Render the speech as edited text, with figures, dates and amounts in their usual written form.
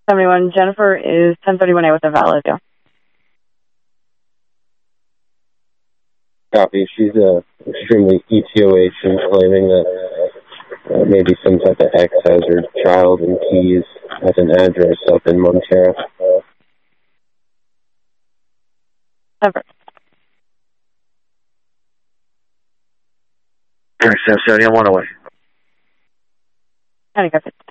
71. Jennifer is 1031A with a valid, yeah. Copy. She's extremely ETOH and claiming that maybe some type of X has her child and keys at an address up in Montero. Ever. 70 on 1 away. Any copy.